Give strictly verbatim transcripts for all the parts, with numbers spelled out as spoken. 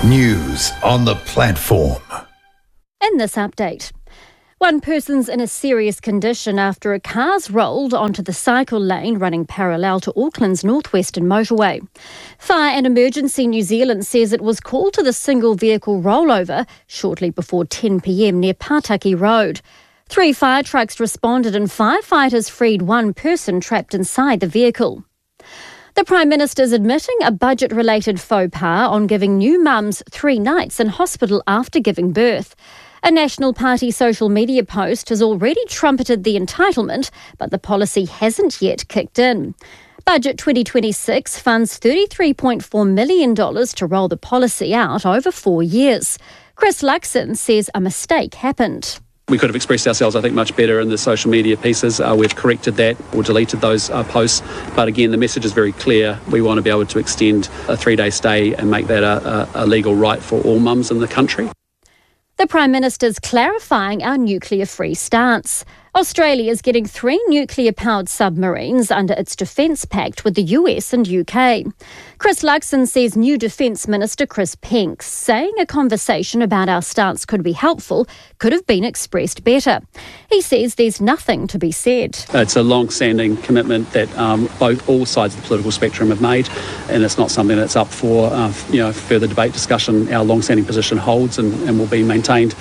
News on the platform. In this update, one person's in a serious condition after a car's rolled onto the cycle lane running parallel to Auckland's northwestern motorway. Fire and Emergency New Zealand says it was called to the single vehicle rollover shortly before ten p.m. near Pataki Road. Three fire trucks responded and firefighters freed one person trapped inside the vehicle. The Prime Minister's admitting a budget-related faux pas on giving new mums three nights in hospital after giving birth. A National Party social media post has already trumpeted the entitlement, but the policy hasn't yet kicked in. Budget twenty twenty-six funds thirty-three point four million dollars to roll the policy out over four years. Chris Luxon says a mistake happened. We could have expressed ourselves, I think, much better in the social media pieces. Uh, we've corrected that or deleted those uh, posts. But again, the message is very clear. We want to be able to extend a three-day stay and make that a, a, a legal right for all mums in the country. The Prime Minister's clarifying our nuclear-free stance. Australia is getting three nuclear-powered submarines under its defence pact with the U S and U K. Chris Luxon says new Defence Minister Chris Penk saying a conversation about our stance could be helpful could have been expressed better. He says there's nothing to be said. It's a long-standing commitment that um, both all sides of the political spectrum have made, and it's not something that's up for uh, you know further debate, discussion. Our long-standing position holds and, and will be maintained.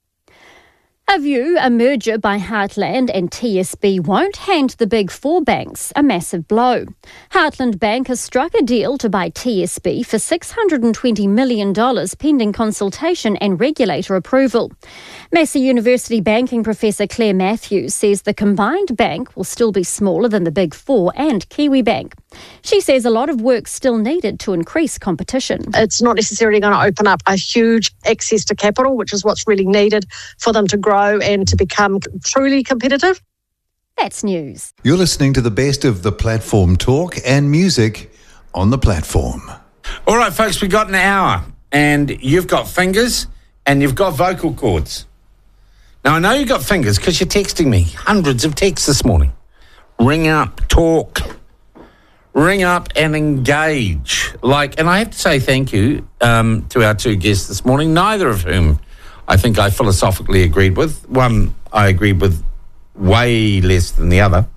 A view a merger by Heartland and T S B won't hand the big four banks a massive blow. Heartland Bank has struck a deal to buy T S B for six hundred twenty million dollars pending consultation and regulator approval. Massey University banking professor Claire Matthews says the combined bank will still be smaller than the big four and Kiwi Bank. She says a lot of work still needed to increase competition. It's not necessarily going to open up a huge access to capital, which is what's really needed for them to grow and to become truly competitive. That's news. You're listening to the best of the platform talk and music on the platform. All right, folks, we've got an hour, and you've got fingers and you've got vocal cords. Now, I know you've got fingers because you're texting me. Hundreds of texts this morning. Ring up, talk. Ring up and engage. Like, and I have to say thank you um, to our two guests this morning, neither of whom I think I philosophically agreed with. One I agreed with way less than the other.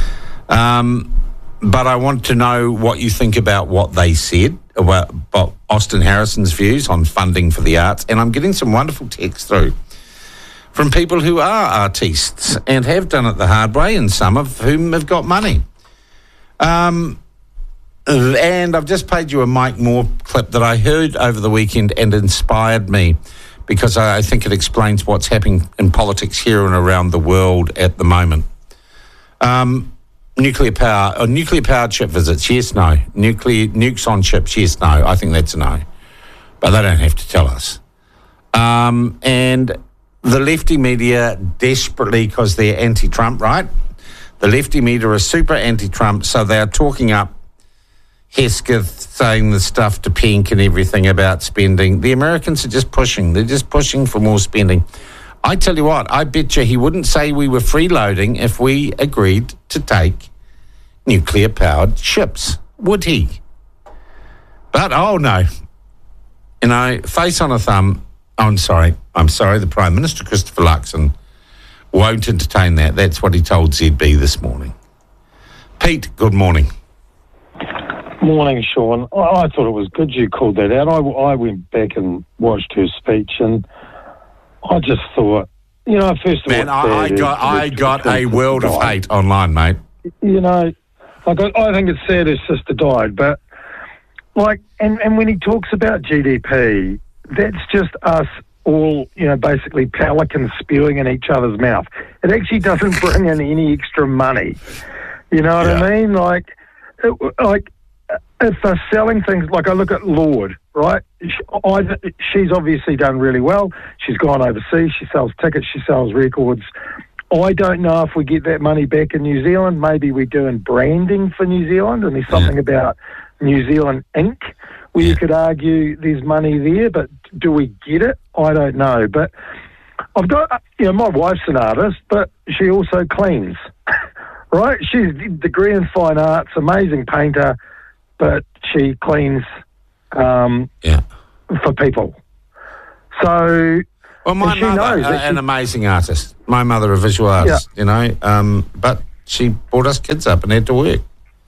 Um, but I want to know what you think about what they said, about, about Austin Harrison's views on funding for the arts. And I'm getting some wonderful texts through from people who are artistes and have done it the hard way, and some of whom have got money. Um, and I've just played you a Mike Moore clip that I heard over the weekend and inspired me, because I think it explains what's happening in politics here and around the world at the moment. Um, nuclear power, or nuclear-powered ship visits, yes, no. Nuclear nukes on ships, yes, no. I think that's a no. But they don't have to tell us. Um, and the lefty media desperately, because they're anti-Trump, right? The lefty media are super anti-Trump, so they're talking up Hesketh, saying the stuff to Pink and everything about spending. The Americans are just pushing. They're just pushing for more spending. I tell you what, I bet you he wouldn't say we were freeloading if we agreed to take nuclear-powered ships, would he? But, oh no. You know, face on a thumb, oh, I'm sorry, I'm sorry, the Prime Minister, Christopher Luxon, won't entertain that. That's what he told Z B this morning. Pete, good morning. Morning, Sean. I, I thought it was good you called that out. I, I went back and watched her speech, and I just thought, you know, first of Man, all... Man, I got, I got a world of hate online, mate. You know, I, got, I think it's sad his sister died, but, like, and, and when he talks about G D P, that's just us all, you know, basically pelicans spewing in each other's mouth. It actually doesn't bring in any extra money. You know what yeah. I mean? Like, it, like... if they're selling things, like I look at Lord, right? She, I, she's obviously done really well. She's gone overseas. She sells tickets. She sells records. I don't know if we get that money back in New Zealand. Maybe we're doing branding for New Zealand, and there's something yeah. about New Zealand Incorporated where yeah. you could argue there's money there, but do we get it? I don't know. But I've got, you know, my wife's an artist, but she also cleans, right? She's a degree in fine arts, amazing painter, but she cleans um, yeah. for people. So, Well, my and she mother, knows uh, that an she- amazing artist. My mother, a visual artist, you know, um, but she brought us kids up and had to work.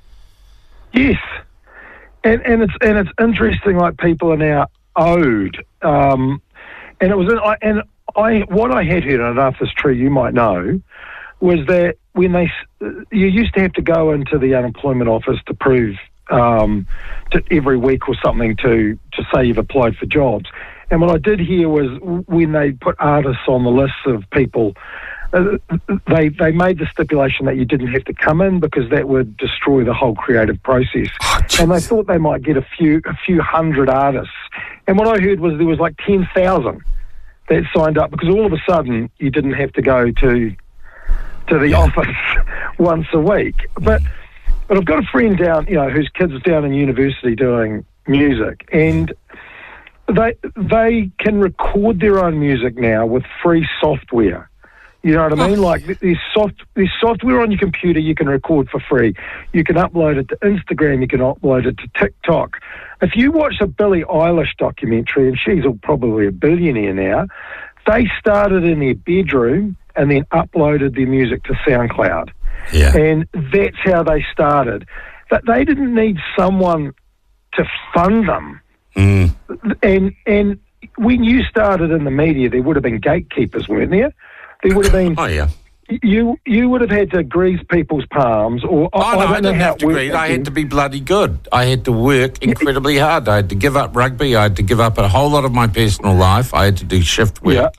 yes, and and it's and it's interesting. Like people are now owed, um, and it was I and I what I had heard, and I don't know if it's true. You might know, was that when they s- you used to have to go into the unemployment office to prove um, to every week or something to to say you've applied for jobs. And what I did hear was when they put artists on the list of people, uh, they they made the stipulation that you didn't have to come in because that would destroy the whole creative process. Oh, And they thought they might get a few a few hundred artists. And what I heard was there was like ten thousand that signed up because all of a sudden you didn't have to go to to the office once a week. But but I've got a friend down, you know, whose kids down in university doing music, and they they can record their own music now with free software. You know what I mean? Like there's soft there's software on your computer you can record for free. You can upload it to Instagram. You can upload it to TikTok. If you watch a Billie Eilish documentary, and she's probably a billionaire now, they started in their bedroom and then uploaded their music to SoundCloud. Yeah. And that's how they started. That they didn't need someone to fund them. Mm. And and when you started in the media, there would have been gatekeepers, weren't there? There would have been. Oh, yeah. You you would have had to grease people's palms, or Oh, I, no, I I, don't know didn't how have it to worked agree. back I had then. to be bloody good. I had to work incredibly hard. I had to give up rugby. I had to give up a whole lot of my personal life. I had to do shift work. Yeah.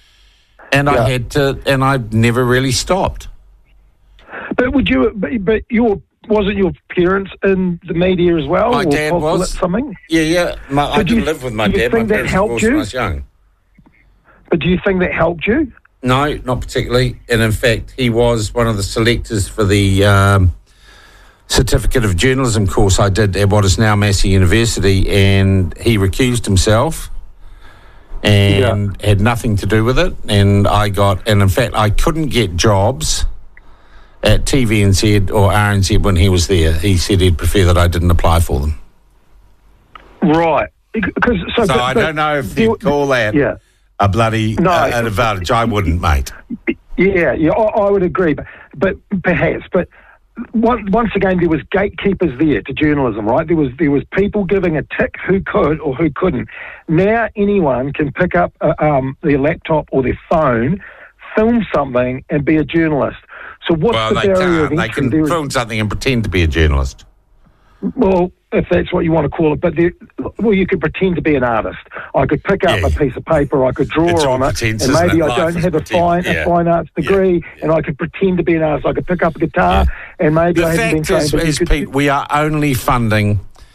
And I Yeah. had to, and I never really stopped. But would you? But, but your wasn't your parents in the media as well? My or dad possible was. Something. Yeah, yeah. My, I So do didn't you- live with my do you dad. My think that parents helped divorced when you? I was young. But do you think that helped you? No, not particularly. And in fact, he was one of the selectors for the um, certificate of journalism course I did at what is now Massey University, and he recused himself and had nothing to do with it. And I got, and in fact, I couldn't get jobs at T V N Z or R N Z when he was there. He said he'd prefer that I didn't apply for them. Right. Because so, So but- I but don't know if do- you'd call that Yeah. a bloody No. uh, an advantage. I wouldn't, mate. Yeah, yeah, I, I would agree, but, but perhaps, but one, once again, there was gatekeepers there to journalism, right? There was there was people giving a tick who could or who couldn't. Now anyone can pick up uh, um, their laptop or their phone, film something, and be a journalist. So what's Well, the they barrier of can't. They entry? can There is- film something and pretend to be a journalist. Well, if that's what you want to call it, but there, well, you could pretend to be an artist. I could pick up Yeah. a piece of paper, I could draw It's all on it, pretense, and isn't maybe it? I Life don't is have a pretend, fine, yeah. a fine arts Yeah, degree, yeah. and I could pretend to be an artist. I could pick up a guitar, and maybe The I haven't been fact trained. is, but you is could- Pete, we are only funding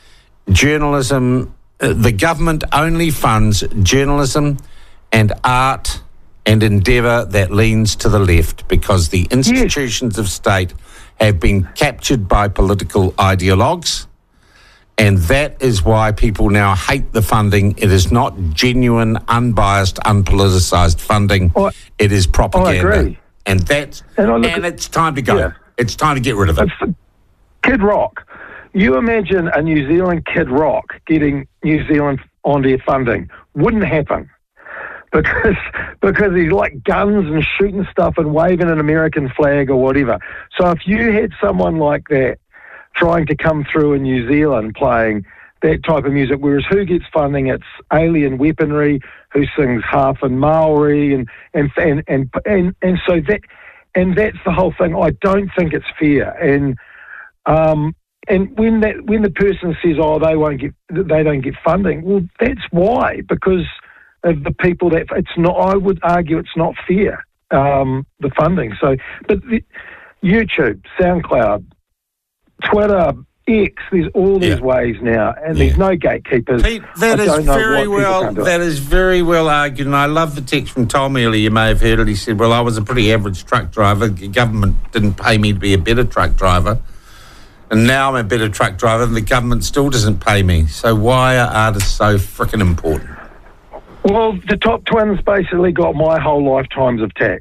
journalism. Uh, the government only funds journalism and art and endeavour that leans to the left because the institutions of state have been captured by political ideologues. And that is why people now hate the funding. It is not genuine, unbiased, unpoliticised funding. I- it is propaganda. agree. And that's And I and, look at- it's time to go. Yeah. It's time to get rid of it. It's Kid Rock. You imagine a New Zealand Kid Rock getting New Zealand on their funding. Wouldn't happen. Because because he's like guns and shooting stuff and waving an American flag or whatever. So if you had someone like that trying to come through in New Zealand playing that type of music, whereas who gets funding? It's alien weaponry, who sings half in Maori, and and and and and, and so that and that's the whole thing. I don't think it's fair. And um and when that when the person says, oh, they won't get they don't get funding, well, that's why, because of the people that it's not. I would argue it's not fair, um, the funding. So, but the, YouTube, SoundCloud, Twitter, X, there's all these Yeah. ways now, and Yeah. there's no gatekeepers. Pete, that I is don't know very why people well. can't do it. That is very well argued, and I love the text from Tom earlier. You may have heard it. He said, "Well, I was a pretty average truck driver. The government didn't pay me to be a better truck driver, and now I'm a better truck driver, and the government still doesn't pay me. So why are artists so frickin' important?" Well, the top twins basically got my whole lifetimes of tax.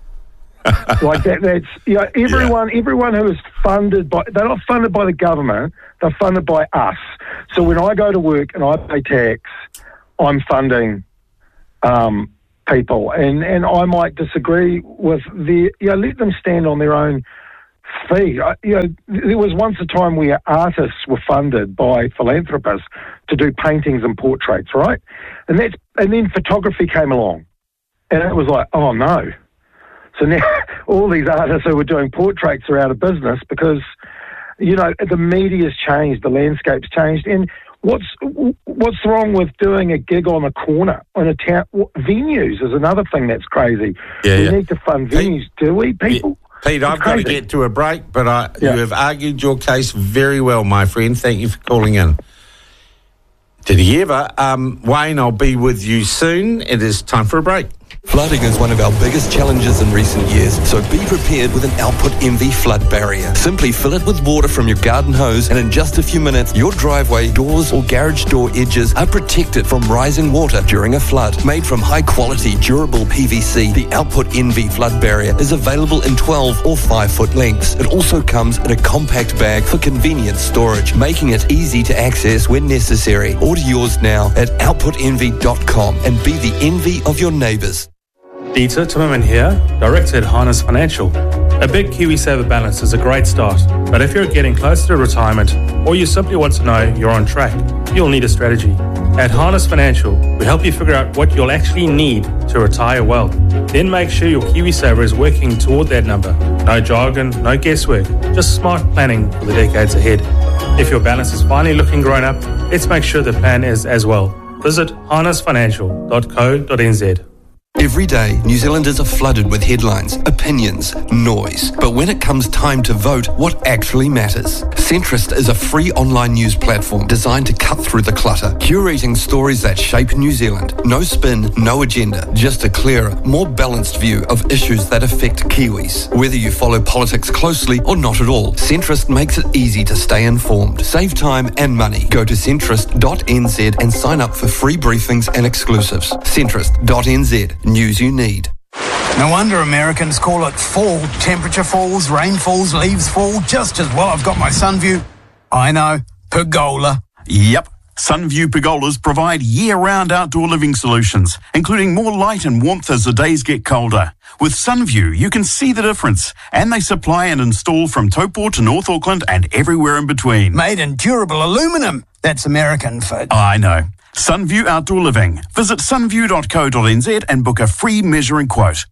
Like that, that's, you know, everyone, everyone who is funded by, they're not funded by the government, they're funded by us. So when I go to work and I pay tax, I'm funding um, people, and, and I might disagree with the, you know, let them stand on their own feet. I, you know, there was once a time where artists were funded by philanthropists to do paintings and portraits, right? And that's, and then photography came along, and it was like, oh no. So now all these artists who were doing portraits are out of business because, you know, the media's changed, the landscape's changed, and What's what's wrong with doing a gig on a corner on a town? Venues is another thing that's crazy. Yeah, we yeah. need to fund venues, Pete, do we, people? Yeah. Pete, I've got to get to a break, but I, yeah. you have argued your case very well, my friend. Thank you for calling in. Did he ever? Um, Wayne, I'll be with you soon. It is time for a break. Flooding is one of our biggest challenges in recent years, so be prepared with an Output Envy flood barrier. Simply fill it with water from your garden hose, and in just a few minutes, your driveway, doors or garage door edges are protected from rising water during a flood. Made from high-quality, durable P V C, the Output Envy flood barrier is available in twelve or five foot lengths. It also comes in a compact bag for convenient storage, making it easy to access when necessary. Order yours now at output envy dot com and be the envy of your neighbours. Dieter Timmerman here, Director at Harness Financial. A big KiwiSaver balance is a great start, but if you're getting close to retirement or you simply want to know you're on track, you'll need a strategy. At Harness Financial, we help you figure out what you'll actually need to retire well. Then make sure your KiwiSaver is working toward that number. No jargon, no guesswork, just smart planning for the decades ahead. If your balance is finally looking grown up, let's make sure the plan is as well. Visit harness financial dot co dot n z. Every day, New Zealanders are flooded with headlines, opinions, noise. But when it comes time to vote, what actually matters? Centrist is a free online news platform designed to cut through the clutter, curating stories that shape New Zealand. No spin, no agenda, just a clearer, more balanced view of issues that affect Kiwis. Whether you follow politics closely or not at all, Centrist makes it easy to stay informed. Save time and money. Go to centrist dot n z and sign up for free briefings and exclusives. centrist dot n z. News you need. No wonder Americans call it fall. Temperature falls, rain falls, leaves fall, just as well I've got my Sunview. I know, pergola. Yep. Sunview pergolas provide year-round outdoor living solutions, including more light and warmth as the days get colder. With Sunview, you can see the difference, and they supply and install from Taupo to North Auckland and everywhere in between. Made in durable aluminum. That's American for... I know. Sunview Outdoor Living. Visit sunview dot co dot n z and book a free measuring quote.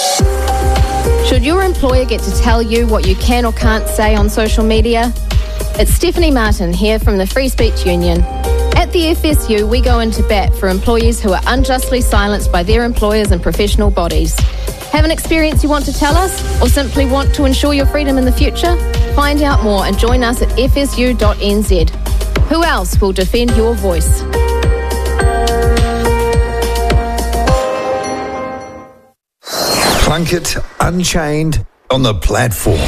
Should your employer get to tell you what you can or can't say on social media? It's Stephanie Martin here from the Free Speech Union. At the F S U, we go into bat for employees who are unjustly silenced by their employers and professional bodies. Have an experience you want to tell us, or simply want to ensure your freedom in the future? Find out more and join us at f s u dot n z. Who else will defend your voice? Plunkett Unchained on the platform.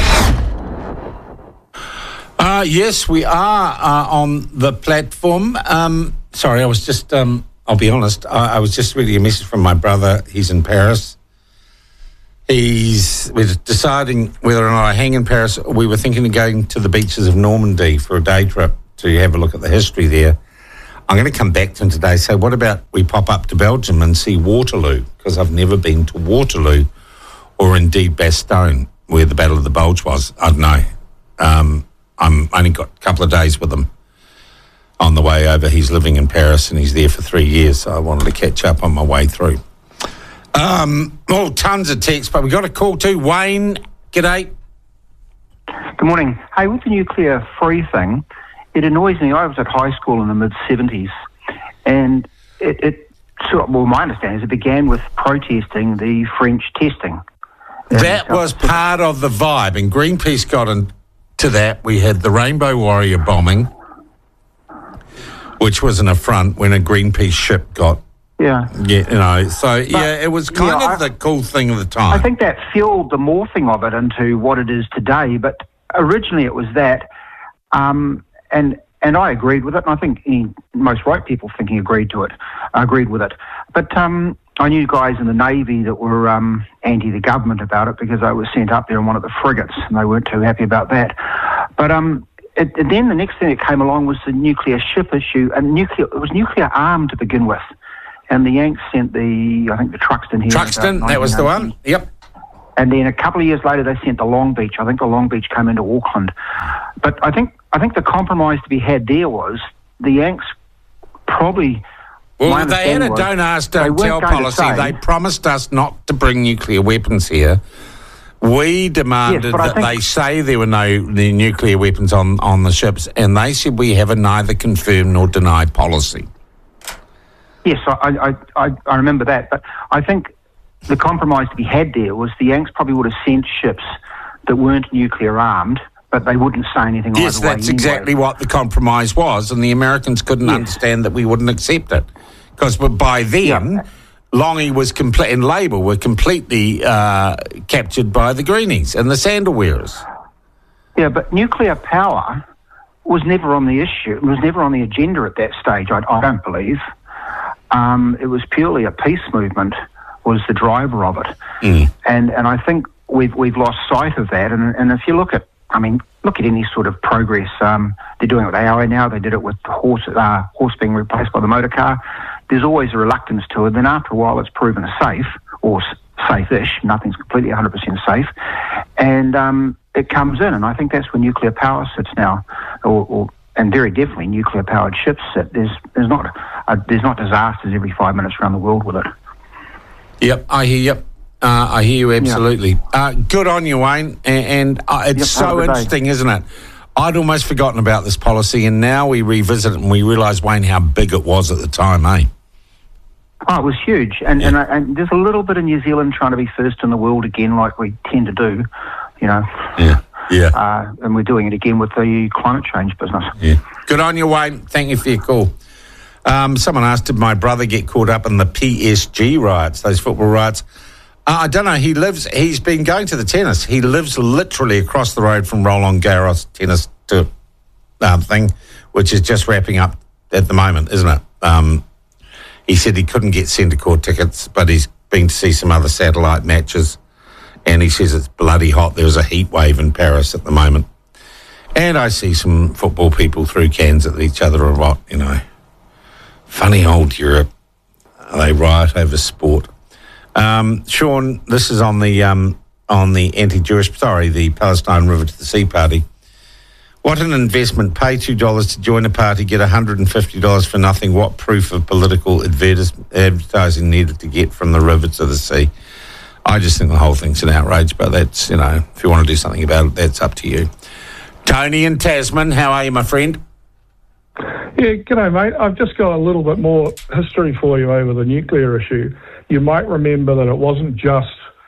Uh, yes, we are uh, on the platform. Um, sorry, I was just, um, I'll be honest, I, I was just reading a message from my brother. He's in Paris. He's, we're deciding whether or not I hang in Paris. We were thinking of going to the beaches of Normandy for a day trip to have a look at the history there. I'm going to come back to him today. So what about we pop up to Belgium and see Waterloo? Because I've never been to Waterloo, or indeed Bastogne, where the Battle of the Bulge was. I don't know. Um, I'm only got a couple of days with him on the way over. He's living in Paris and he's there for three years, so I wanted to catch up on my way through. Um, well, tons of texts, but we got a call too. Wayne, g'day. Good morning. Hey, with the nuclear free thing, it annoys me. I was at high school in the mid seventies, and it, it sort of, well, my understanding is it began with protesting the French testing. That was part of the vibe, and Greenpeace got into that. We had the Rainbow Warrior bombing, which was an affront when a Greenpeace ship got, yeah, yeah, you know. So but, yeah, it was kind yeah, of I, the cool thing of the time. I think that fueled the morphing of it into what it is today. But originally, it was that, um, and and I agreed with it. And I think any, most right people thinking agreed to it, agreed with it. But um, I knew guys in the Navy that were um, anti the government about it because I was sent up there on one of the frigates, and they weren't too happy about that. But um, it, and then the next thing that came along was the nuclear ship issue, and nuclear it was nuclear armed to begin with. and the Yanks sent the, I think the Truxton here. Truxton, that was the one. Yep. And then a couple of years later, they sent the Long Beach. I think the Long Beach came into Auckland. But I think I think the compromise to be had there was the Yanks probably. Well, they had a don't ask, don't tell policy. Say, they promised us not to bring nuclear weapons here. We demanded yes, that they say there were no the nuclear weapons on, on the ships, and they said we have a neither confirmed nor denied policy. Yes, I, I, I, I remember that. But I think the compromise to be had there was the Yanks probably would have sent ships that weren't nuclear armed, but they wouldn't say anything yes, either way. Yes, that's exactly what the compromise was, and the Americans couldn't yes. understand that we wouldn't accept it. Because by then, yeah. Longy was complete, and Labour were completely uh, captured by the Greenies and the sandal wearers. Yeah, but nuclear power was never on the issue. It was never on the agenda at that stage, I, I don't believe. Um, it was purely a peace movement was the driver of it. Mm. And and I think we've we've lost sight of that. And, and if you look at, I mean, look at any sort of progress. Um, they're doing it with A I now. They did it with the horse, uh, horse being replaced by the motor car. There's always a reluctance to it. Then after a while, it's proven safe, or s- safe-ish. Nothing's completely one hundred percent safe. And um, it comes in, and I think that's where nuclear power sits now, or, or and very definitely nuclear-powered ships sit. There's there's not uh, there's not disasters every five minutes around the world with it. Yep, I hear you. Uh, I hear you absolutely. Yeah. Uh, good on you, Wayne. And, and uh, it's yep, so interesting, isn't it? I'd almost forgotten about this policy, and now we revisit it and we realise, Wayne, how big it was at the time, eh? Oh, it was huge. And, yeah. and, and there's a little bit of New Zealand trying to be first in the world again, like we tend to do, you know. Yeah, yeah. Uh, and we're doing it again with the climate change business. Yeah. Good on you, Wayne. Thank you for your call. Um, someone asked, did my brother get caught up in the P S G riots, those football riots? Uh, I don't know. He lives, he's been going to the tennis. He lives literally across the road from Roland Garros tennis to, uh, thing, which is just wrapping up at the moment, isn't it? Um, he said he couldn't get centre court tickets, but he's been to see some other satellite matches. And he says it's bloody hot. There's a heat wave in Paris at the moment. And I see some football people throw cans at each other a lot, you know. Funny old Europe. They riot over sport. Um, Sean, this is on the um, on the anti-Jewish, sorry, the Palestine River to the Sea party. What an investment. Pay two dollars to join a party, get one hundred fifty dollars for nothing. What proof of political advertis- advertising needed to get from the river to the sea? I just think the whole thing's an outrage, but that's, you know, if you want to do something about it, that's up to you. Tony in Tasman, how are you, my friend? Yeah, g'day, mate. I've just got a little bit more history for you over the nuclear issue. You might remember that it wasn't just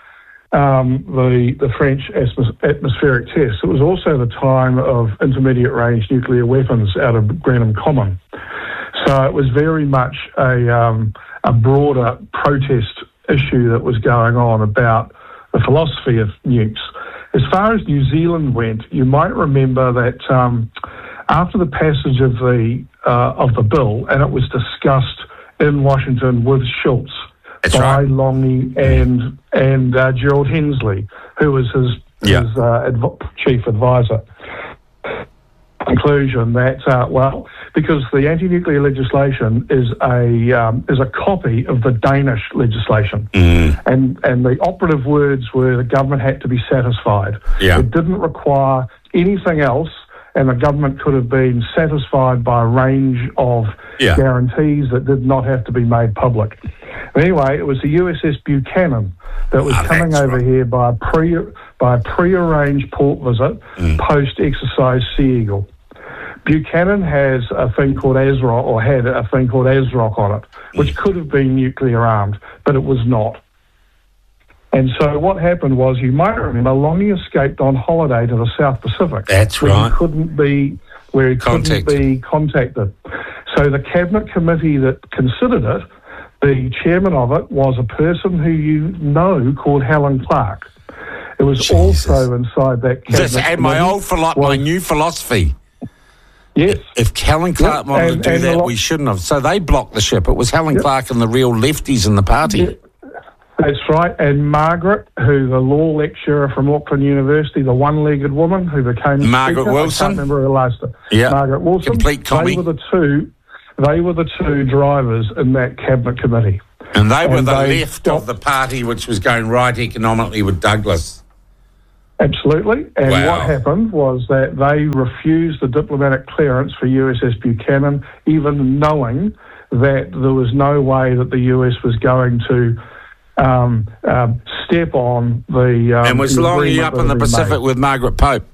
um, the the French atmospheric test. It was also the time of intermediate-range nuclear weapons out of Grantham Common. So it was very much a um, a broader protest issue that was going on about the philosophy of nukes. As far as New Zealand went, you might remember that um, after the passage of the uh, of the bill, and it was discussed in Washington with Schultz, That's by right. Longy and and uh, Gerald Hensley, who was his, yeah. his uh, adv- chief advisor. Conclusion that uh, well, because the anti-nuclear legislation is a um, is a copy of the Danish legislation, mm. and and the operative words were the government had to be satisfied. Yeah. It didn't require anything else, and the government could have been satisfied by a range of yeah. guarantees that did not have to be made public. Anyway, it was the U S S Buchanan that was oh, coming over right. here by a pre by a pre-arranged port visit mm. post-exercise Sea Eagle. Buchanan has a thing called ASROC, or had a thing called ASROC on it, which mm. could have been nuclear armed, but it was not. And so what happened was, you might remember, Longy escaped on holiday to the South Pacific. That's where right. He couldn't be, where he Contacted. couldn't be contacted. So the cabinet committee that considered it, the chairman of it was a person who you know called Helen Clark. It was Jesus. also inside that cabinet This, and my old philo- was, my new philosophy. Yes. If Helen Clark Yep, wanted and- to do and that, the lo- we shouldn't have. So they blocked the ship. It was Helen Yep. Clark and the real lefties in the party. Yeah, that's right. And Margaret, who the law lecturer from Auckland University, the one-legged woman who became Margaret speaker, Wilson. I can't remember her last name. Yeah. Margaret Wilson. Complete commie. They were the two. They were the two drivers in that cabinet committee. And they were And the they left of the party which was going right economically with Douglas. Absolutely. And Wow. what happened was that they refused the diplomatic clearance for U S S Buchanan, even knowing that there was no way that the U S was going to um, um, step on the... Um, and was the Longy agreement up that in the had been Pacific made. with Margaret Pope?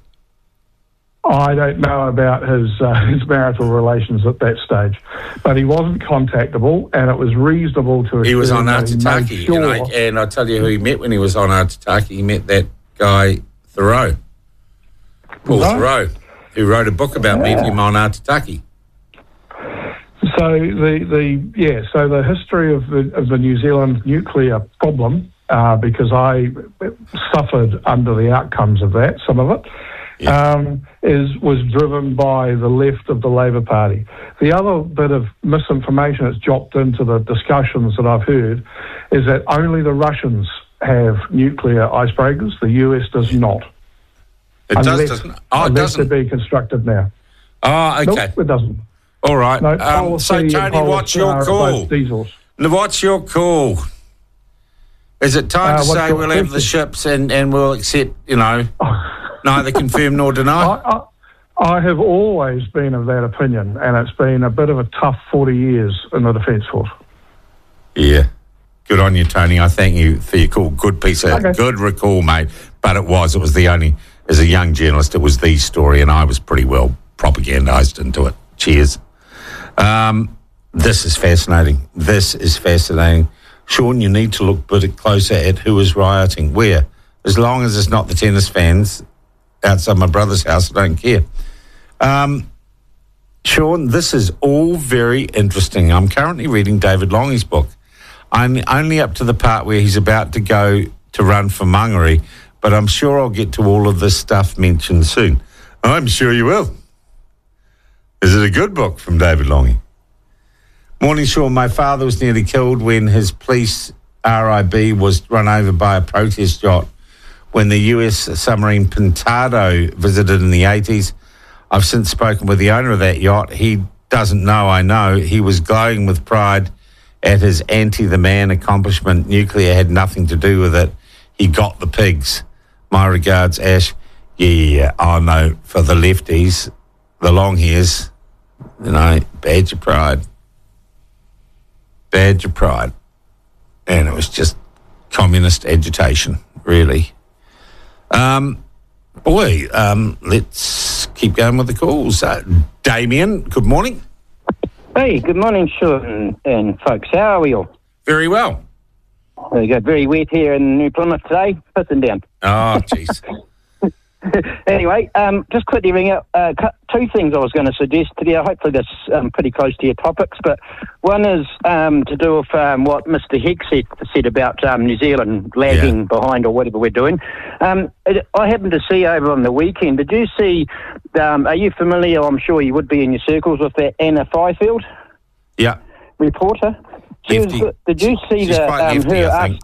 I don't know about his uh, his marital relations at that stage, but he wasn't contactable, and it was reasonable to He was assume on that he made Arataki, sure- and, I, and I tell you who he met when he was on Arataki. He met that guy Thoreau, Paul Right. Thoreau, who wrote a book about meeting him on Arataki. So the, the yeah, so the history of the of the New Zealand nuclear problem, uh, because I suffered under the outcomes of that, some of it, um, is was driven by the left of the Labour Party. The other bit of misinformation that's dropped into the discussions that I've heard is that only the Russians have nuclear icebreakers. The U S does not. It does, unless, doesn't it? Oh, it unless doesn't. they're being constructed now. Oh, okay. Nope, it doesn't. All right. No, um, policy so, and Tony, policy what's your are call? both diesels. Now, what's your call? Is it time Uh, to what's say your we'll have the question? ships and, and we'll accept, you know, neither confirm nor deny? I, I, I have always been of that opinion, and it's been a bit of a tough forty years in the Defence Force. Yeah. Good on you, Tony. I thank you for your call. Good piece of, Okay. good recall, mate. But it was, it was the only, as a young journalist, it was the story, and I was pretty well propagandised into it. Cheers. Um, this is fascinating. This is fascinating. Sean, you need to look a bit closer at who is rioting. Where? As long as it's not the tennis fans outside my brother's house, I don't care. Um, Sean, this is all very interesting. I'm currently reading David Longy's book. I'm only up to the part where he's about to go to run for Mangere, but I'm sure I'll get to all of this stuff mentioned soon. I'm sure you will. Is it a good book from David Longy? Morning, Sean. My father was nearly killed when his police R I B was run over by a protest yacht when the U S submarine Pintado visited in the eighties. I've since spoken with the owner of that yacht. He doesn't know I know. He was glowing with pride at his anti-the-man accomplishment. Nuclear had nothing to do with it. He got the pigs. My regards, Ash. Yeah, yeah, yeah. I know for the lefties, the long hairs, you know, badge of pride. Badge of pride. And it was just communist agitation, really. Um, boy, um, let's keep going with the calls. Uh, Damien, good morning. Hey, good morning, Sean and folks. How are we all? Very well. Very good. Very wet here in New Plymouth today. Pissing down. Oh, jeez. Anyway, um, just quickly ring up uh, cu- two things I was going to suggest to you. Hopefully this is um, pretty close to your topics, but one is um, to do with um, what Mister Hicks said, said about um, New Zealand lagging Yeah. behind or whatever we're doing. Um, it, I happened to see over on the weekend, did you see, um, are you familiar, I'm sure you would be in your circles, with that Anna Fifield Yeah. reporter? She was, Lefty. did you see She's the, quite um, lefty, her I ask- think.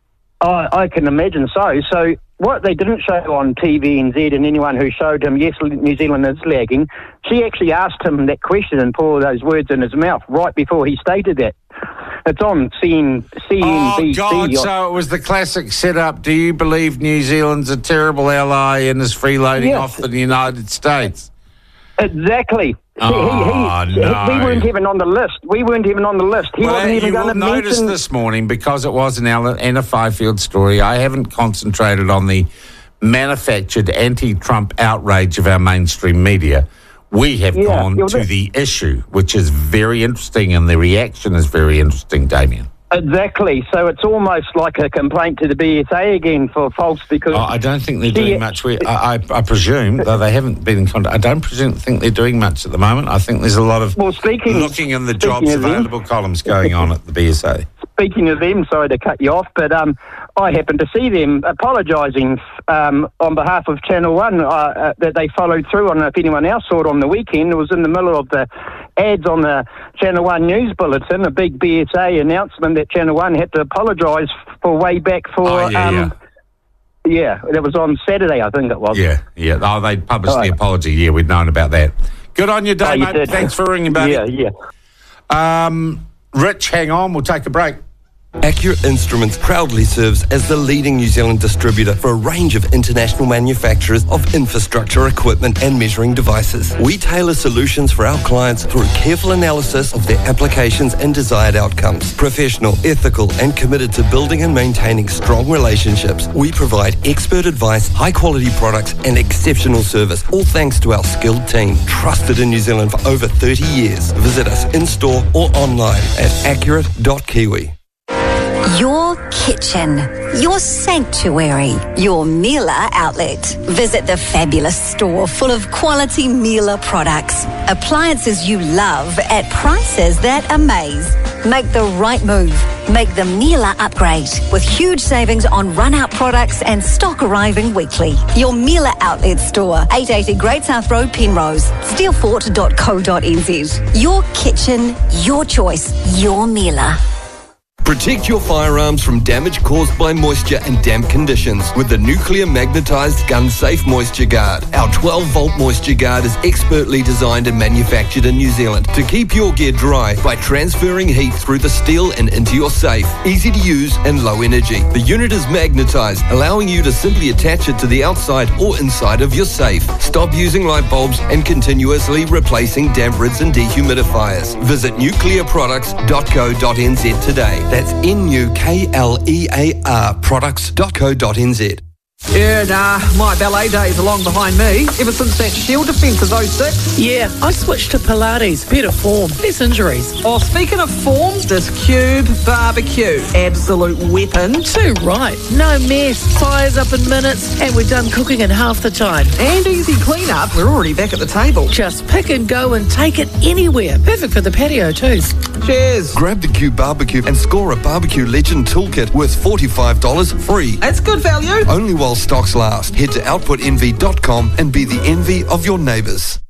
I, I can imagine so. So what they didn't show on T V N Z and anyone who showed him, yes, New Zealand is lagging, she actually asked him that question and put those words in his mouth right before he stated that. It's on C N B C. Oh, God, so it was the classic setup. Do you believe New Zealand's a terrible ally and is freeloading Yes. off the United States? Exactly. See, Oh, he, he, no. We weren't even on the list. We weren't even on the list. He Well, wasn't uh, even you going will to notice mention... this morning, because it was an Anna Fifield story, I haven't concentrated on the manufactured anti-Trump outrage of our mainstream media. We have Yeah, gone yeah, to that- the issue, which is very interesting, and the reaction is very interesting, Damien. Exactly. So it's almost like a complaint to the B S A again for folks because... Oh, I don't think they're she- doing much. We, I, I, I presume, though they haven't been in contact, I don't presume, think they're doing much at the moment. I think there's a lot of Well, speaking... looking in the speaking jobs of them- available columns going on at the B S A. Speaking of them, sorry to cut you off, but um, I happened to see them apologising um, on behalf of Channel One uh, uh, that they followed through. I don't know if anyone else saw it on the weekend. It was in the middle of the ads on the Channel One news bulletin, a big B S A announcement that Channel One had to apologise for way back for... Oh, yeah, um, yeah, that was on Saturday, I think it was. Yeah, yeah. Oh, they published All the right. apology. Yeah, we'd known about that. Good on you, Oh, Dave, you mate. did. Thanks for ringing, buddy. Yeah, yeah. Um, Rich, hang on, we'll take a break. Accurate Instruments proudly serves as the leading New Zealand distributor for a range of international manufacturers of infrastructure equipment and measuring devices. We tailor solutions for our clients through careful analysis of their applications and desired outcomes. Professional, ethical, and committed to building and maintaining strong relationships, we provide expert advice, high-quality products, and exceptional service, all thanks to our skilled team, trusted in New Zealand for over thirty years. Visit us in-store or online at accurate dot kiwi. Your kitchen, your sanctuary, your Miele outlet. Visit the fabulous store full of quality Miele products. Appliances you love at prices that amaze. Make the right move. Make the Miele upgrade with huge savings on run-out products and stock arriving weekly. Your Miele outlet store, eight eighty Great South Road, Penrose, steelfort dot co dot n z. Your kitchen, your choice, your Miele. Protect your firearms from damage caused by moisture and damp conditions with the Nuclear Magnetized Gun Safe Moisture Guard. Our twelve volt Moisture Guard is expertly designed and manufactured in New Zealand to keep your gear dry by transferring heat through the steel and into your safe. Easy to use and low energy. The unit is magnetized, allowing you to simply attach it to the outside or inside of your safe. Stop using light bulbs and continuously replacing damp rids and dehumidifiers. Visit nuclear products dot co dot n z today. That's N U K L E A R products dot co dot n z. Yeah, nah, my ballet days are long behind me. Ever since that Shield defence of oh six. Yeah, I switched to Pilates. Better form, less injuries. Oh, speaking of form, this Cube barbecue. Absolute weapon. Too right. No mess. Fires up in minutes, and we're done cooking in half the time. And easy clean-up. We're already back at the table. Just pick and go and take it anywhere. Perfect for the patio too. Cheers. Grab the Cube Barbecue and score a Barbecue Legend Toolkit worth forty-five dollars free. That's good value. Only while stocks last. Head to output envy dot com and be the envy of your neighbours.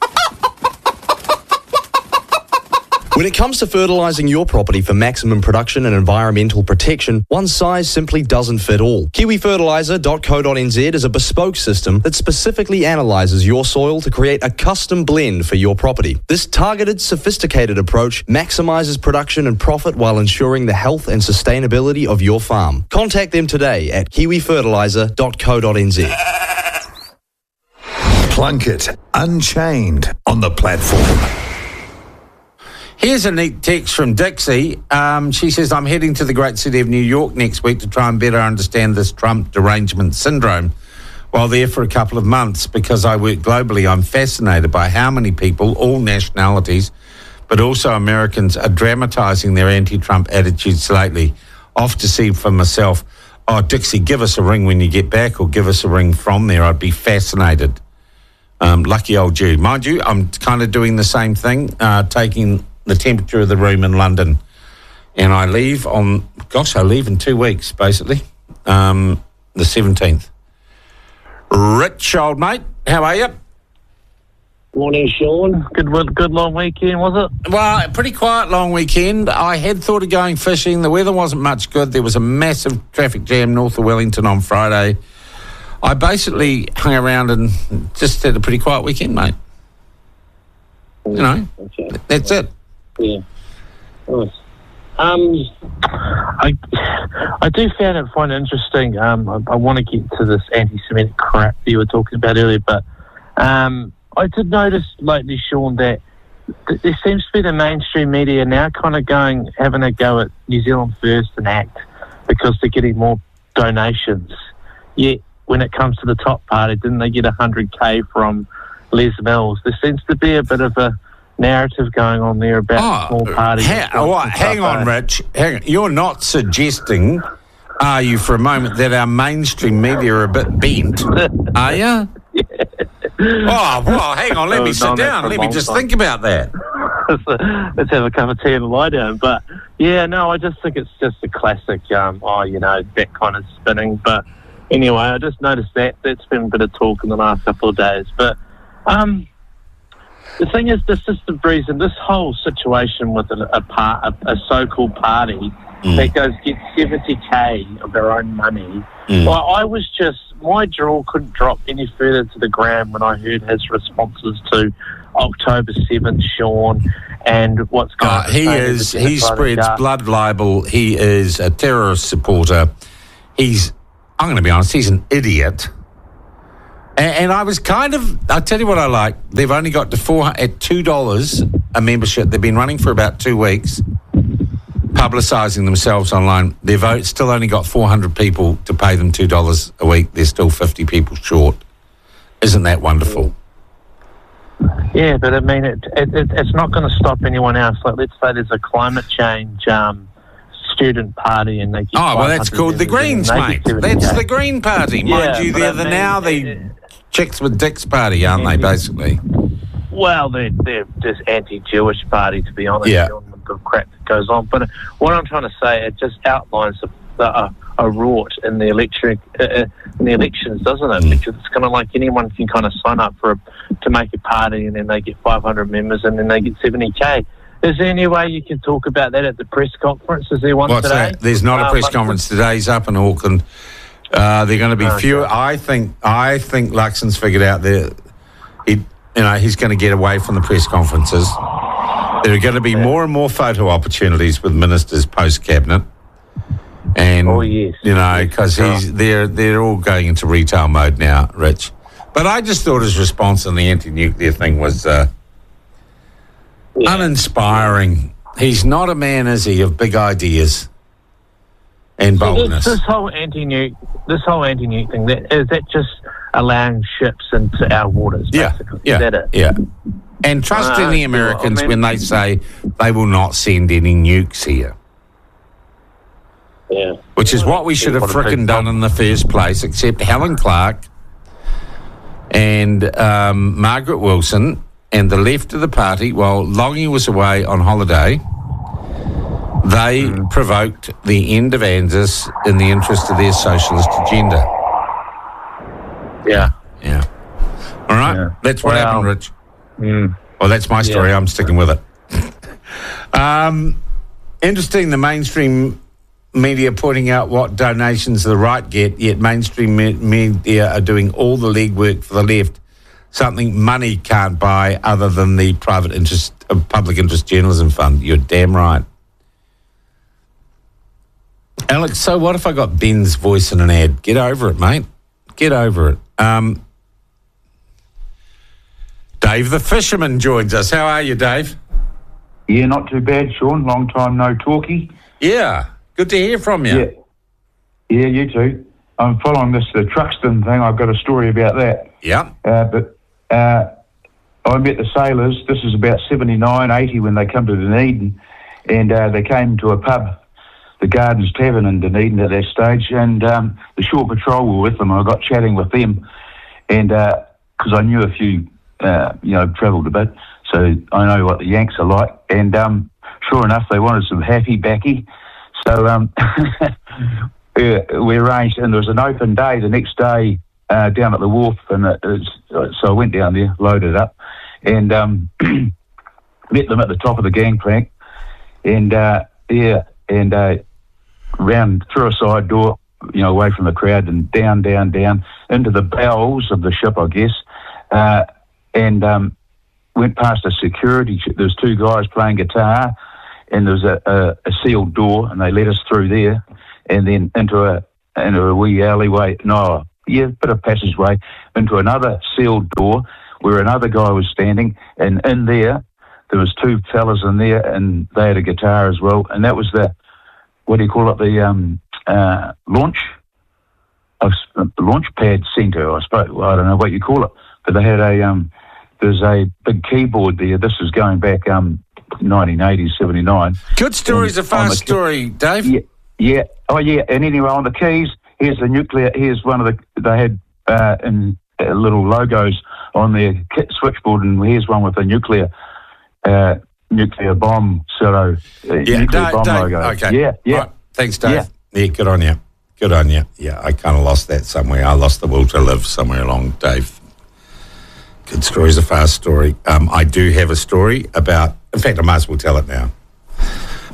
When it comes to fertilising your property for maximum production and environmental protection, one size simply doesn't fit all. kiwi fertiliser dot co dot n z is a bespoke system that specifically analyses your soil to create a custom blend for your property. This targeted, sophisticated approach maximises production and profit while ensuring the health and sustainability of your farm. Contact them today at kiwi fertiliser dot co dot n z. Plunkett Unchained on the platform. Here's a neat text from Dixie. Um, she says, I'm heading to the great city of New York next week to try and better understand this Trump derangement syndrome. While there for a couple of months, because I work globally, I'm fascinated by how many people, all nationalities, but also Americans, are dramatising their anti-Trump attitudes lately. Off to see for myself. Oh, Dixie, give us a ring when you get back, or give us a ring from there. I'd be fascinated. Um, lucky old you. Mind you, I'm kind of doing the same thing, uh, taking the temperature of the room in London. And I leave on, gosh, I leave in two weeks, basically, um, the seventeenth. Rich, old mate, how are you? Morning, Sean. Good good long weekend, was it? Well, a pretty quiet long weekend. I had thought of going fishing. The weather wasn't much good. There was a massive traffic jam north of Wellington on Friday. I basically hung around and just had a pretty quiet weekend, mate. You know, okay. That's it. Yeah. Nice. Um, I I do find it find it interesting. Um, I, I want to get to this anti-Semitic crap that you were talking about earlier, but um, I did notice lately, Sean, that th- there seems to be the mainstream media now kind of going, having a go at New Zealand First and ACT because they're getting more donations. Yet, when it comes to the top party, didn't they get one hundred K from Les Mills? There seems to be a bit of a narrative going on there about oh, small parties. Ha- what, hang on, Rich. Hang on. You're not suggesting, are you, for a moment, that our mainstream media are a bit bent? Are you? Yeah. Oh, well, hang on. Let me sit down. Let me just think about that. Let's have a cup of tea and lie down. But, yeah, no, I just think it's just a classic, um, oh, you know, that kind of spinning. But anyway, I just noticed that. That's been a bit of talk in the last couple of days. But, um... the thing is, the system reason, this whole situation with a, a, part, a, a so-called party mm. that goes get seventy K of their own money. Mm. Well, I was just, my jaw couldn't drop any further to the ground when I heard his responses to October seventh, Sean, and what's going on. Uh, he is, he spreads blood libel. He is a terrorist supporter. He's, I'm going to be honest, he's an idiot. And, and I was kind of, I'll tell you what I like. They've only got to four at two dollars a membership. They've been running for about two weeks, publicising themselves online. Their vote still only got four hundred people to pay them two dollars a week. They're still fifty people short. Isn't that wonderful? Yeah, but I mean, it, it, it, it's not going to stop anyone else. Like, let's say there's a climate change um, student party and they get oh, well, that's called the Greens, mate. That's the Green Party. Mind yeah, you, they're the, I mean, now the it, chicks with dicks party, aren't they, basically? Well, they're, they're just anti-Jewish party, to be honest. Yeah. The crap that goes on. But what I'm trying to say, it just outlines the, the, uh, a rort in the electric uh, in the elections, doesn't it? Because it's kind of like anyone can kind of sign up for a, to make a party, and then they get five hundred members, and then they get seventy K. Is there any way you can talk about that at the press conference? Is there one What's today? That? There's not a press uh, conference today. He's up in Auckland. Uh, they're going to be okay. fewer. I think. I think Luxon's figured out that he, you know, he's going to get away from the press conferences. There are going to be yeah. more and more photo opportunities with ministers post cabinet, and oh, yes. you know, because yes, he's they're they're all going into retail mode now, Rich. But I just thought his response on the anti-nuclear thing was uh, yeah. uninspiring. He's not a man, is he, of big ideas and so boldness. This, this whole anti-nuke, this whole anti-nuke thing, that, is that just allowing ships into our waters? Basically? Yeah, yeah, is that it? yeah. And trust uh, in the Americans I mean, when they say they will not send any nukes here. Yeah. Which is what we should have frickin' done in the first place, except Helen Clark and um, Margaret Wilson and the left of the party, while Longy was away on holiday, they mm. provoked the end of ANZUS in the interest of their socialist agenda. Yeah. Yeah. All right? Yeah. That's what well, happened, Rich. Mm. Well, that's my story. Yeah. I'm sticking with it. um, interesting, the mainstream media pointing out what donations the right get, yet mainstream me- media are doing all the legwork for the left, something money can't buy other than the private interest, uh, public interest journalism fund. You're damn right. Alex, so what if I got Ben's voice in an ad? Get over it, mate. Get over it. Um... Dave the Fisherman joins us. How are you, Dave? Yeah, not too bad, Sean. Long time no talkie. Yeah, good to hear from you. Yeah, yeah, you too. I'm following this the Truxton thing. I've got a story about that. Yeah. Uh, but uh, I met the sailors. This is about seventy-nine, eighty when they come to Dunedin, and uh, they came to a pub, the Gardens Tavern in Dunedin at that stage, and um, the Shore Patrol were with them. I got chatting with them, and because uh, I knew a few. Uh, you know, travelled a bit, so I know what the Yanks are like. And um, sure enough, they wanted some happy backy. So um, we arranged, and there was an open day the next day uh, down at the wharf, and it was, so I went down there, loaded up, and um, met them at the top of the gangplank, and uh, yeah, and uh, round through a side door, you know, away from the crowd, and down, down, down into the bowels of the ship, I guess. Uh, and um, went past a security. There was two guys playing guitar, and there was a, a, a sealed door, and they let us through there, and then into a into a wee alleyway. No, yeah, bit of passageway into another sealed door where another guy was standing, and in there there was two fellas in there, and they had a guitar as well, and that was the what do you call it? The um, uh, launch, uh, the launch pad centre, I suppose. Well, I don't know what you call it. But they had a, um, there's a big keyboard there. This is going back um, nineteen eighty, seventy-nine. Good story's a fast story, Dave. Yeah, yeah. Oh, yeah. And anyway, on the keys, here's the nuclear, here's one of the, they had uh, in, uh, little logos on their kit switchboard, and here's one with a nuclear uh, nuclear bomb, sort of uh, yeah, nuclear Dave, bomb Dave, logo. Okay. Yeah, yeah. Right. Thanks, Dave. Yeah. yeah, good on you. Good on you. Yeah, I kind of lost that somewhere. I lost the will to live somewhere along, Dave. Good story's a fast story. Um, I do have a story about, in fact, I might as well tell it now.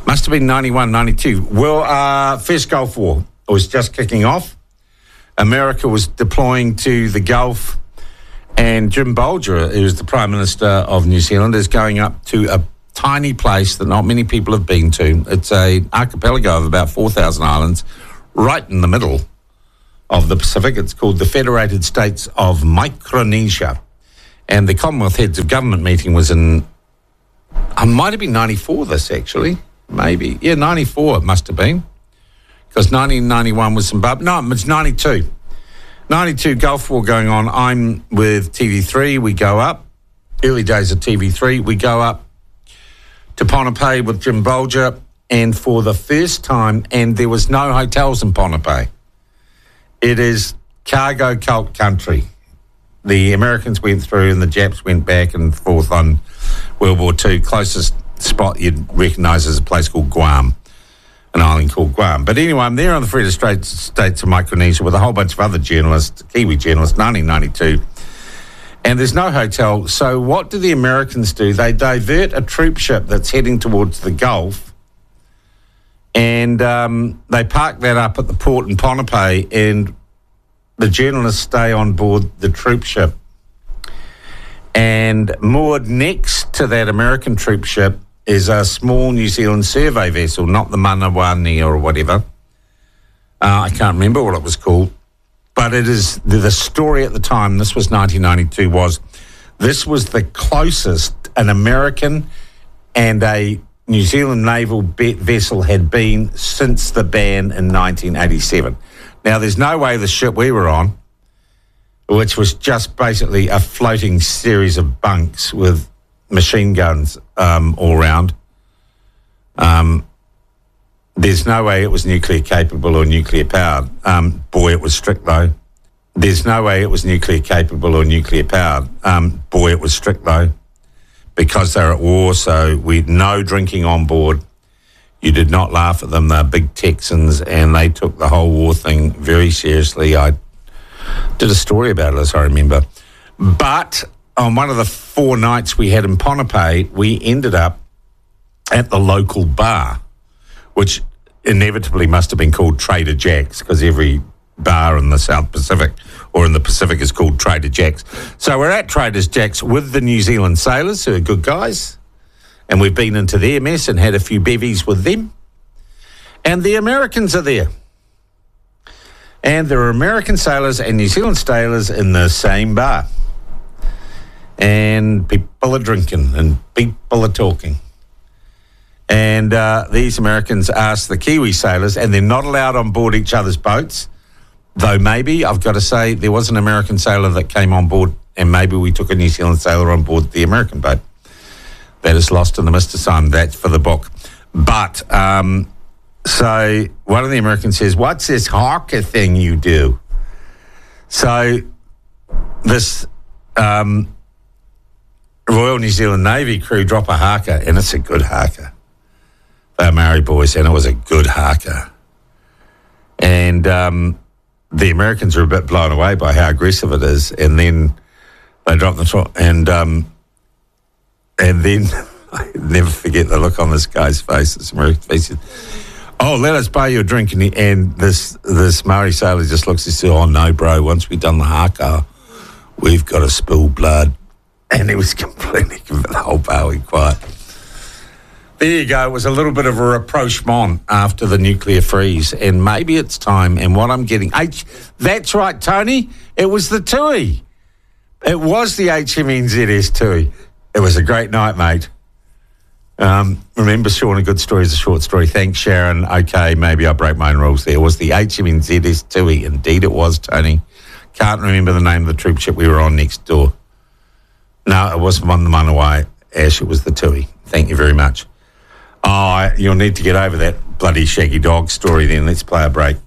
Must have been ninety-one, ninety-two. Well, uh, first Gulf War was just kicking off. America was deploying to the Gulf, and Jim Bolger, who was the Prime Minister of New Zealand, is going up to a tiny place that not many people have been to. It's an archipelago of about four thousand islands, right in the middle of the Pacific. It's called the Federated States of Micronesia. And the Commonwealth Heads of Government meeting was in, I might have been ninety-four, this actually. Maybe. Yeah, ninety-four it must have been. Because nineteen ninety-one was Zimbabwe. No, it's ninety-two. ninety-two Gulf War going on. I'm with T V three. We go up. Early days of T V three. We go up to Ponape with Jim Bolger. And for the first time, and there was no hotels in Ponape. It is cargo cult country. The Americans went through and the Japs went back and forth on World War Two. Closest spot you'd recognise is a place called Guam, an island called Guam. But anyway, I'm there on the Federated States of Micronesia with a whole bunch of other journalists, Kiwi journalists, nineteen ninety-two. And there's no hotel. So what do the Americans do? They divert a troop ship that's heading towards the Gulf, and um, they park that up at the port in Ponape, and the journalists stay on board the troop ship. And moored next to that American troop ship is a small New Zealand survey vessel, not the Manawani or whatever. Uh, I can't remember what it was called. But it is the, the story at the time, this was nineteen ninety-two, was this was the closest an American and a New Zealand naval be- vessel had been since the ban in nineteen eighty-seven. Now, there's no way the ship we were on, which was just basically a floating series of bunks with machine guns um, all around, um, there's no way it was nuclear capable or nuclear powered. Um, boy, it was strict though. There's no way it was nuclear capable or nuclear powered. Um, boy, it was strict though, because they're at war, so we no drinking on board. You did not laugh at them. They're big Texans, and they took the whole war thing very seriously. I did a story about it, as I remember. But on one of the four nights we had in Ponape, we ended up at the local bar, which inevitably must have been called Trader Jack's, because every bar in the South Pacific or in the Pacific is called Trader Jack's. So we're at Trader Jack's with the New Zealand sailors, who are good guys, and we've been into their mess and had a few bevies with them. And the Americans are there. And there are American sailors and New Zealand sailors in the same bar. And people are drinking and people are talking. And uh, these Americans asked the Kiwi sailors, and they're not allowed on board each other's boats, though maybe, I've got to say, there was an American sailor that came on board, and maybe we took a New Zealand sailor on board the American boat. That is lost in the mist of time. That's for the book. But, um, so one of the Americans says, "What's this hawker thing you do?" So this um, Royal New Zealand Navy crew drop a haka, and it's a good haka. They're Maori boys, and it was a good haka. And um, the Americans are a bit blown away by how aggressive it is, and then they drop the top, and um, and then I never forget the look on this guy's face. This American face. He said, "Oh, let us buy you a drink," and, he, and this this Maori sailor just looks and says, "Oh no, bro! Once we've done the haka, we've got to spill blood." And it was completely the whole bar went quiet. There you go. It was a little bit of a rapprochement after the nuclear freeze, and maybe it's time. And what I'm getting, H, that's right, Tony. It was the Tui. It was the H M N Z S Tui. It was a great night, mate. Um, remember, Sean, a good story is a short story. Thanks, Sharon. Okay, maybe I broke my own rules there. It was the H M N Z S Tui. Indeed, it was, Tony. Can't remember the name of the troop ship we were on next door. No, it wasn't on the Manawai, Ash. It was the Tui. Thank you very much. Oh, you'll need to get over that bloody shaggy dog story then. Let's play a break.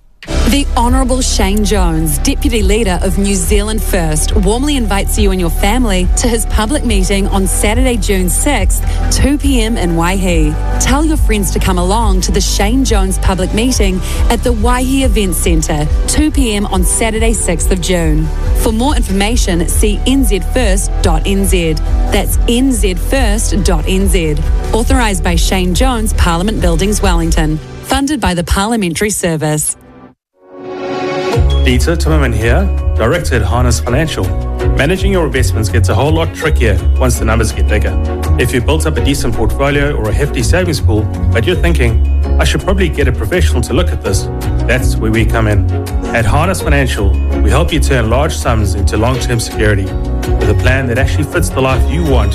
The Honourable Shane Jones, Deputy Leader of New Zealand First, warmly invites you and your family to his public meeting on Saturday, June sixth, two p.m. in Waihi. Tell your friends to come along to the Shane Jones public meeting at the Waihi Event Centre, two p.m. on Saturday, sixth of June. For more information, see n z first dot n z. That's n z first dot n z. Authorised by Shane Jones, Parliament Buildings, Wellington. Funded by the Parliamentary Service. Dieter Timmerman here, Director at Harness Financial. Managing your investments gets a whole lot trickier once the numbers get bigger. If you've built up a decent portfolio or a hefty savings pool, but you're thinking, I should probably get a professional to look at this, that's where we come in. At Harness Financial, we help you turn large sums into long-term security with a plan that actually fits the life you want